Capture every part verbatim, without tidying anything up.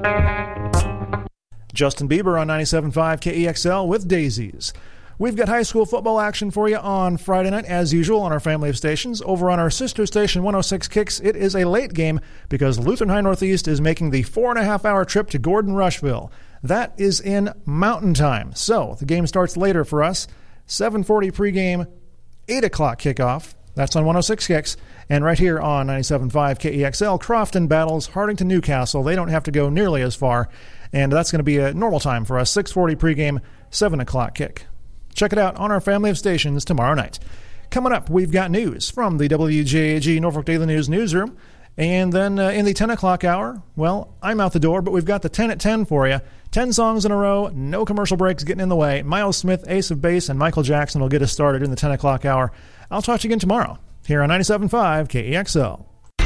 Justin Bieber on ninety-seven point five K E X L with Daisies. We've got high school football action for you on Friday night, as usual, on our family of stations. Over on our sister station, one oh six Kicks, it is a late game because Lutheran High Northeast is making the four and a half hour trip to Gordon Rushville. That is in Mountain Time. So the game starts later for us. seven forty pregame, eight o'clock kickoff. That's on one oh six Kicks. And right here on ninety-seven point five K E X L, Crofton battles Hardington Newcastle. They don't have to go nearly as far. And that's going to be a normal time for us. six forty pregame, seven o'clock kick. Check it out on our family of stations tomorrow night. Coming up, we've got news from the W J A G Norfolk Daily News newsroom. And then uh, in the ten o'clock hour, well, I'm out the door, but we've got the ten at ten for you. ten songs in a row, no commercial breaks getting in the way. Miles Smith, Ace of Base, and Michael Jackson will get us started in the ten o'clock hour. I'll talk to you again tomorrow here on ninety-seven point five K E X L.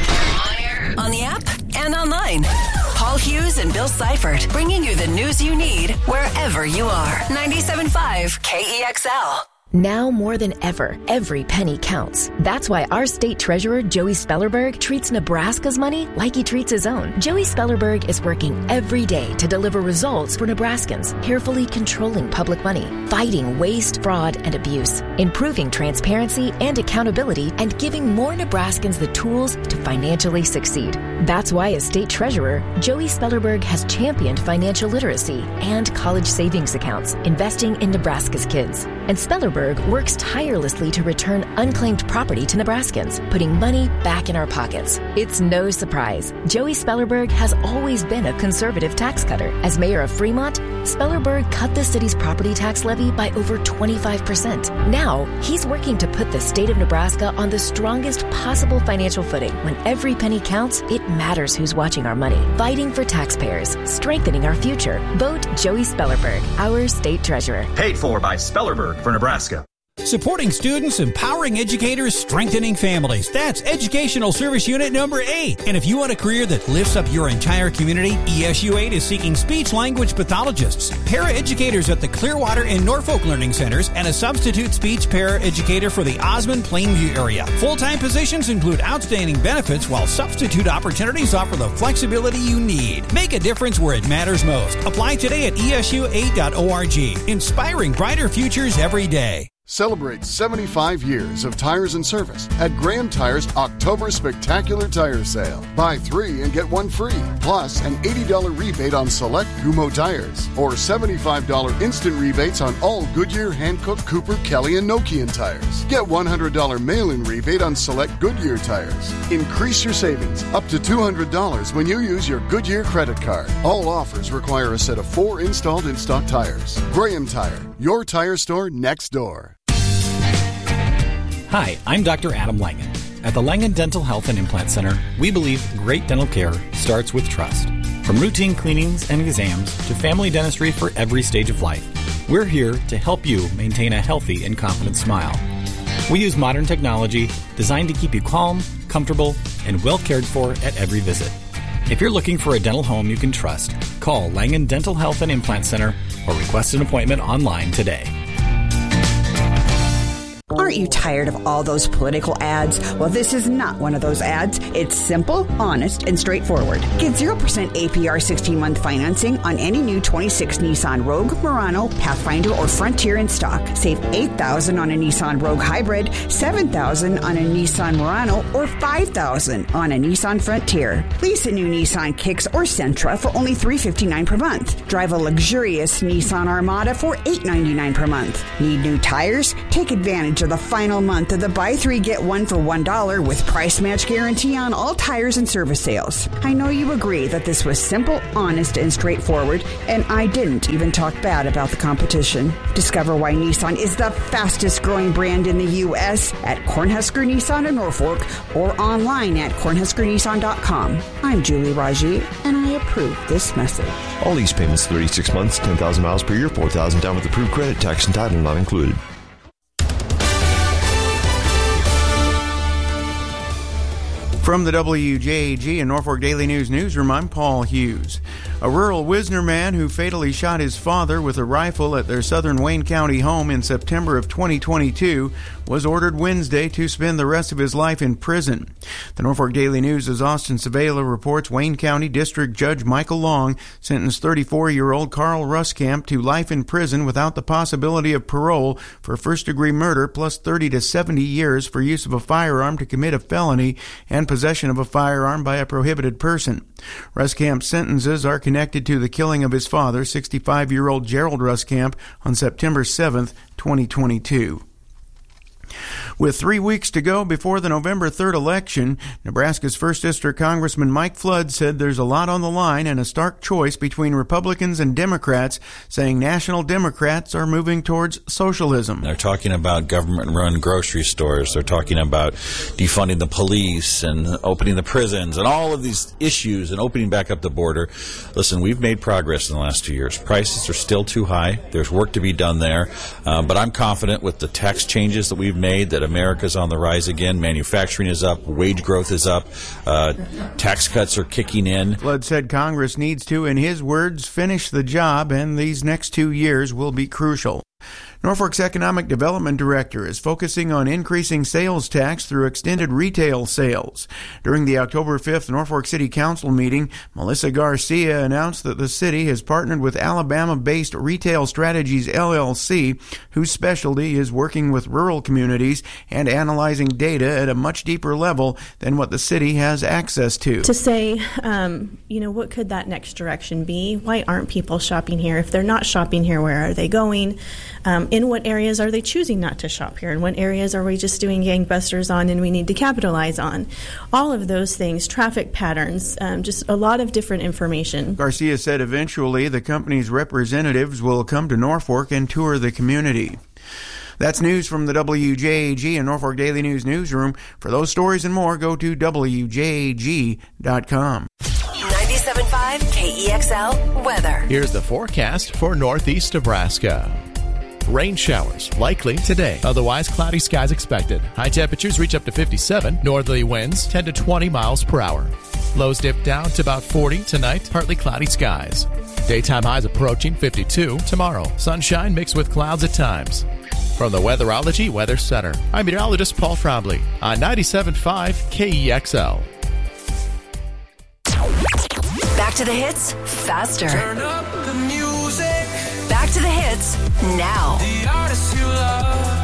On the app and online. Paul Hughes and Bill Seifert bringing you the news you need wherever you are. ninety-seven point five K E X L. Now more than ever, every penny counts. That's why our state treasurer, Joey Spellerberg, treats Nebraska's money like he treats his own. Joey Spellerberg is working every day to deliver results for Nebraskans, carefully controlling public money, fighting waste, fraud, and abuse, improving transparency and accountability, and giving more Nebraskans the tools to financially succeed. That's why as state treasurer, Joey Spellerberg has championed financial literacy and college savings accounts, investing in Nebraska's kids. And Spellerberg works tirelessly to return unclaimed property to Nebraskans, putting money back in our pockets. It's no surprise. Joey Spellerberg has always been a conservative tax cutter. As mayor of Fremont, Spellerberg cut the city's property tax levy by over twenty-five percent. Now, he's working to put the state of Nebraska on the strongest possible financial footing. When every penny counts, it matters who's watching our money. Fighting for taxpayers, strengthening our future. Vote Joey Spellerberg, our state treasurer. Paid for by Spellerberg for Nebraska. Supporting students, empowering educators, strengthening families. That's Educational Service Unit number eight. And if you want a career that lifts up your entire community, E S U eight is seeking speech-language pathologists, paraeducators at the Clearwater and Norfolk Learning Centers, and a substitute speech paraeducator for the Osmond-Plainview area. Full-time positions include outstanding benefits, while substitute opportunities offer the flexibility you need. Make a difference where it matters most. Apply today at E S U eight dot org. Inspiring brighter futures every day. Celebrate seventy-five years of tires and service at Graham Tire's October Spectacular Tire Sale. Buy three and get one free, plus an eighty dollars rebate on select Kumho tires, or seventy-five dollars instant rebates on all Goodyear, Hankook, Cooper, Kelly, and Nokian tires. Get one hundred dollars mail-in rebate on select Goodyear tires. Increase your savings up to two hundred dollars when you use your Goodyear credit card. All offers require a set of four installed in-stock tires. Graham Tire, your tire store next door. Hi, I'm Doctor Adam Langen. At the Langen Dental Health and Implant Center, we believe great dental care starts with trust. From routine cleanings and exams to family dentistry for every stage of life, we're here to help you maintain a healthy and confident smile. We use modern technology designed to keep you calm, comfortable, and well cared for at every visit. If you're looking for a dental home you can trust, call Langen Dental Health and Implant Center or request an appointment online today. Aren't you tired of all those political ads? Well, this is not one of those ads. It's simple, honest, and straightforward. Get zero percent A P R sixteen-month financing on any new twenty-six Nissan Rogue, Murano, Pathfinder, or Frontier in stock. Save eight thousand dollars on a Nissan Rogue Hybrid, seven thousand dollars on a Nissan Murano, or five thousand dollars on a Nissan Frontier. Lease a new Nissan Kicks or Sentra for only three hundred fifty-nine dollars per month. Drive a luxurious Nissan Armada for eight hundred ninety-nine dollars per month. Need new tires? Take advantage of the final month of the buy three, get one for one dollar with price match guarantee on all tires and service sales. I know you agree that this was simple, honest, and straightforward, and I didn't even talk bad about the competition. Discover why Nissan is the fastest growing brand in the U S at Cornhusker Nissan in Norfolk or online at cornhusker nissan dot com. I'm Julie Raji, and I approve this message. All lease payments thirty-six months, ten thousand miles per year, four thousand down with approved credit, tax and title not included. From the W J A G and Norfolk Daily News newsroom, I'm Paul Hughes. A rural Wisner man who fatally shot his father with a rifle at their southern Wayne County home in September of twenty twenty-two was ordered Wednesday to spend the rest of his life in prison. The Norfolk Daily News' Austin Sabela reports Wayne County District Judge Michael Long sentenced thirty-four-year-old Carl Ruskamp to life in prison without the possibility of parole for first-degree murder plus thirty to seventy years for use of a firearm to commit a felony and possession of a firearm by a prohibited person. Ruskamp's sentences are connected to the killing of his father, sixty-five-year-old Gerald Ruskamp, on September seventh, twenty twenty-two. With three weeks to go before the November third election, Nebraska's first District Congressman Mike Flood said there's a lot on the line and a stark choice between Republicans and Democrats, saying national Democrats are moving towards socialism. They're talking about government-run grocery stores. They're talking about defunding the police and opening the prisons and all of these issues and opening back up the border. Listen, we've made progress in the last two years. Prices are still too high. There's work to be done there. Uh, but I'm confident with the tax changes that we've made that America's on the rise again. Manufacturing is up. Wage growth is up. Uh, tax cuts are kicking in. Flood said Congress needs to, in his words, finish the job, and these next two years will be crucial. Norfolk's Economic Development Director is focusing on increasing sales tax through extended retail sales. During the October fifth Norfolk City Council meeting, Melissa Garcia announced that the city has partnered with Alabama-based Retail Strategies L L C, whose specialty is working with rural communities and analyzing data at a much deeper level than what the city has access to. To say, um, you know, what could that next direction be? Why aren't people shopping here? If they're not shopping here, where are they going? Um, in what areas are they choosing not to shop here? In what areas are we just doing gangbusters on and we need to capitalize on? All of those things, traffic patterns, um, just a lot of different information. Garcia said eventually the company's representatives will come to Norfolk and tour the community. That's news from the W J A G and Norfolk Daily News newsroom. For those stories and more, go to W J A G dot com. ninety-seven point five K E X L weather. Here's the forecast for northeast Nebraska. Rain showers likely today. Otherwise, cloudy skies expected. High temperatures reach up to fifty-seven. Northerly winds ten to twenty miles per hour. Lows dip down to about forty tonight. Partly cloudy skies. Daytime highs approaching fifty-two tomorrow. Sunshine mixed with clouds at times. From the Weatherology Weather Center, I'm meteorologist Paul Trombley on ninety-seven point five K E X L. Back to the hits faster. Turn up the music. Back to the hits now. The artists you love.